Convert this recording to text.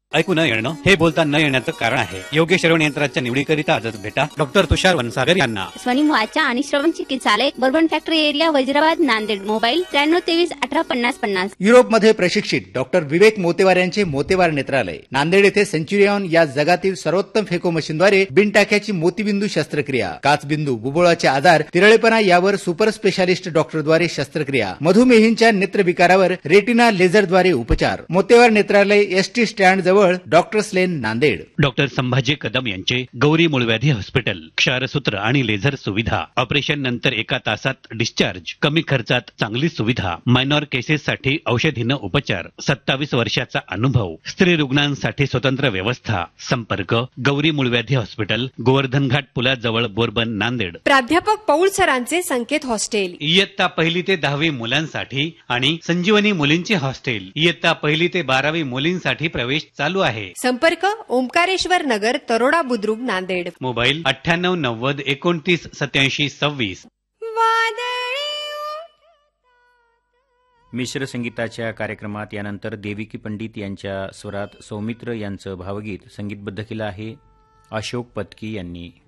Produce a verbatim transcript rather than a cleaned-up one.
ऐकू न येणं हे बोलता न येण्याचं कारण आहे. योग्य श्रवण यंत्राच्या निवडीकरिता आजच भेटा डॉक्टर तुषार वनसागर यांना. स्वनिम वाचा आणि श्रवण चिकित्सालय, bourbon factory area, वैजराबाद, Nanded. Mobile त्र्याण्णव तेवीस अठरा पन्नास पन्नास. युरोपमध्ये प्रशिक्षित डॉक्टर विवेक मोतेवार यांचे मोतेवार नेत्रालय. नांदेड येथे सेंच्युरियन या जगातील सर्वोत्तम फेको मशीनद्वारे बिनटाक्याची मोतीबिंदू शस्त्रक्रिया, काचबिंदू, बुबुळाचे आजार, तिरळेपणा यावर सुपर स्पेशालिस्ट डॉक्टरद्वारे शस्त्रक्रिया, मधुमेहींच्या नेत्रविकारावर रेटिना लेझरद्वारे उपचार. मोतेवार नेत्रालय, एसटी स्टँड जवळ, डॉक्टर्स लेन, नांदेड. डॉक्टर संभाजी कदम यांचे गौरी मूळव्याधी हॉस्पिटल, क्षारसूत्र आणि लेझर सुविधा, ऑपरेशन नंतर एका तासात डिस्चार्ज, कमी खर्चात चांगली सुविधा, मायनॉर केसेस साठी औषधीनं उपचार, सत्तावीस वर्षाचा अनुभव, स्त्री रुग्णांसाठी स्वतंत्र व्यवस्था. संपर्क गौरी मूळव्याधी हॉस्पिटल, गोवर्धन घाट पुलाजवळ, बोरबन, नांदेड. प्राध्यापक पौल सरांचे संकेत हॉस्टेल, इयत्ता पहिली ते दहावी मुलांसाठी आणि संजीवनी मुलींचे हॉस्टेल, इयत्ता पहिली ते बारावी मुलींसाठी प्रवेश चालू आहे. संपर्क ओंकारेश्वर नगर, तरोडा बुद्रुक, नांदेड. मोबाईल अठ्ठ्याण्णव नव्वद एकोणतीस सत्याऐंशी सव्वीस. मिश्र संगीताच्या कार्यक्रमात यानंतर देविकी पंडित यांच्या स्वरात सौमित्र यांचं भावगीत संगीतबद्ध केलं आहे अशोक पत्की यांनी.